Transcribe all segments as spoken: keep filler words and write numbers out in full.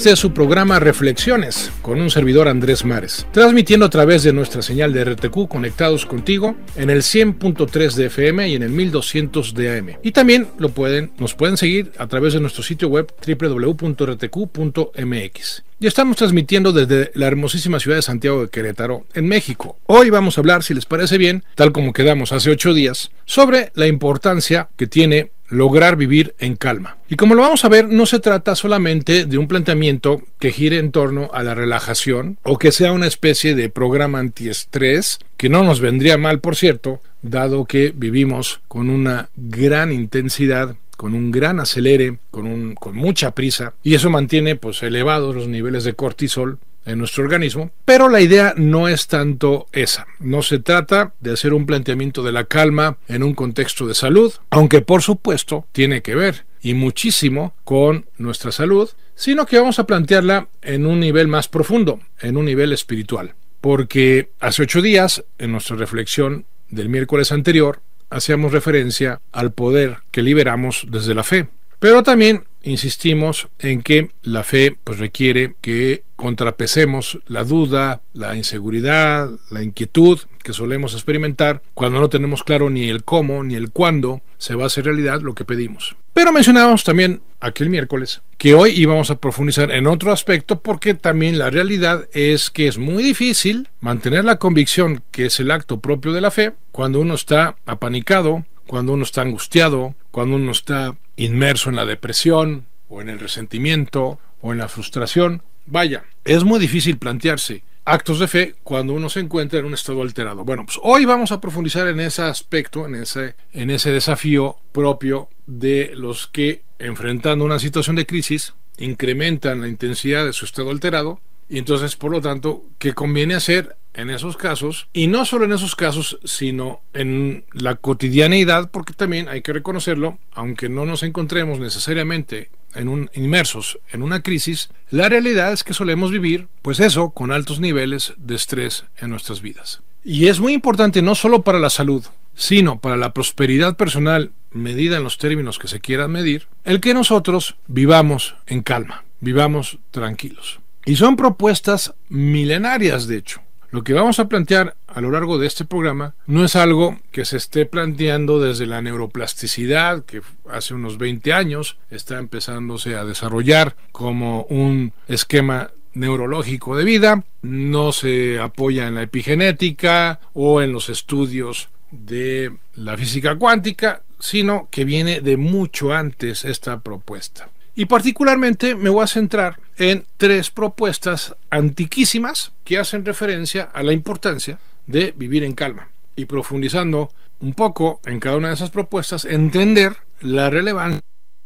Este es su programa Reflexiones, con un servidor Andrés Mares, transmitiendo a través de nuestra señal de R T Q conectados contigo en el cien punto tres de F M y en el mil doscientos de A M. Y también lo pueden, nos pueden seguir a través de nuestro sitio web doble u doble u doble u punto r t q punto m x. Y estamos transmitiendo desde la hermosísima ciudad de Santiago de Querétaro, en México. Hoy vamos a hablar, si les parece bien, tal como quedamos hace ocho días, sobre la importancia que tiene lograr vivir en calma. Y como lo vamos a ver, no se trata solamente de un planteamiento que gire en torno a la relajación o que sea una especie de programa antiestrés, que no nos vendría mal, por cierto, dado que vivimos con una gran intensidad, con un gran acelere, con, un, con mucha prisa, y eso mantiene pues elevados los niveles de cortisol en nuestro organismo. Pero la idea no es tanto esa. No se trata de hacer un planteamiento de la calma en un contexto de salud, aunque por supuesto tiene que ver y muchísimo con nuestra salud, sino que vamos a plantearla en un nivel más profundo, en un nivel espiritual. Porque hace ocho días, en nuestra reflexión del miércoles anterior, hacíamos referencia al poder que liberamos desde la fe. Pero también insistimos en que la fe pues requiere que contrapesemos la duda, la inseguridad, la inquietud que solemos experimentar cuando no tenemos claro ni el cómo ni el cuándo se va a hacer realidad lo que pedimos. Pero mencionábamos también aquel miércoles que hoy íbamos a profundizar en otro aspecto, porque también la realidad es que es muy difícil mantener la convicción, que es el acto propio de la fe, cuando uno está apanicado, cuando uno está angustiado, cuando uno está inmerso en la depresión o en el resentimiento o en la frustración. Vaya, es muy difícil plantearse actos de fe cuando uno se encuentra en un estado alterado. Bueno, pues hoy vamos a profundizar en ese aspecto, en ese, en ese desafío propio de los que, enfrentando una situación de crisis, incrementan la intensidad de su estado alterado. Y entonces, por lo tanto, ¿qué conviene hacer en esos casos? Y no solo en esos casos, sino en la cotidianeidad, porque también hay que reconocerlo, aunque no nos encontremos necesariamente en un, inmersos en una crisis, la realidad es que solemos vivir, pues eso, con altos niveles de estrés en nuestras vidas. Y es muy importante no solo para la salud, sino para la prosperidad personal, medida en los términos que se quieran medir, el que nosotros vivamos en calma, vivamos tranquilos. Y son propuestas milenarias, de hecho. Lo que vamos a plantear a lo largo de este programa no es algo que se esté planteando desde la neuroplasticidad, que hace unos veinte años está empezándose a desarrollar como un esquema neurológico de vida. No se apoya en la epigenética o en los estudios de la física cuántica, sino que viene de mucho antes esta propuesta. Y particularmente me voy a centrar en tres propuestas antiquísimas que hacen referencia a la importancia de vivir en calma. Y profundizando un poco en cada una de esas propuestas, entender la relevancia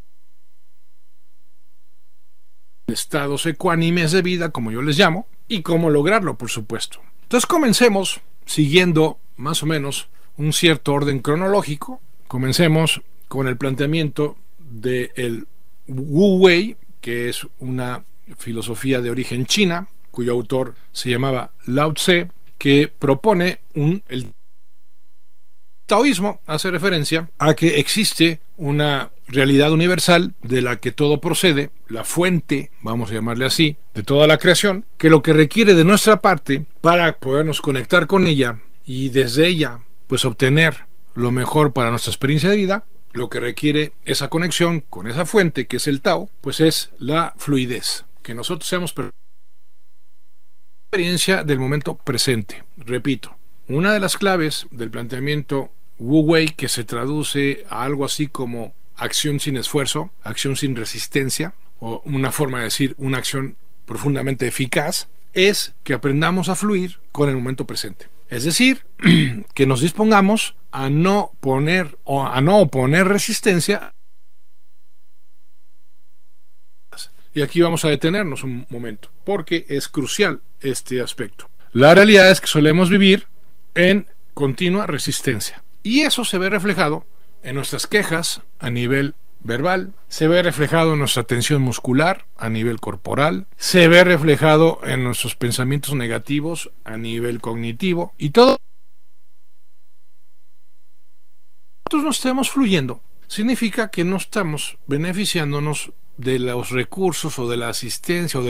de estados ecuánimes de vida, como yo les llamo, y cómo lograrlo, por supuesto. Entonces comencemos siguiendo más o menos un cierto orden cronológico. Comencemos con el planteamiento del Wu Wei, que es una filosofía de origen china, cuyo autor se llamaba Lao Tse, que propone un... El taoísmo hace referencia a que existe una realidad universal de la que todo procede, la fuente, vamos a llamarle así, de toda la creación, que lo que requiere de nuestra parte para podernos conectar con ella y desde ella pues obtener lo mejor para nuestra experiencia de vida, lo que requiere esa conexión con esa fuente que es el Tao, pues es la fluidez, que nosotros seamos experiencia del momento presente. Repito, una de las claves del planteamiento Wu Wei, que se traduce a algo así como acción sin esfuerzo, acción sin resistencia, o una forma de decir una acción profundamente eficaz, es que aprendamos a fluir con el momento presente. Es decir, que nos dispongamos a no poner o a no oponer resistencia. Y aquí vamos a detenernos un momento, porque es crucial este aspecto. La realidad es que solemos vivir en continua resistencia. Y eso se ve reflejado en nuestras quejas a nivel verbal, se ve reflejado en nuestra tensión muscular a nivel corporal, se ve reflejado en nuestros pensamientos negativos a nivel cognitivo, y todo nosotros no estemos fluyendo significa que no estamos beneficiándonos de los recursos o de la asistencia o de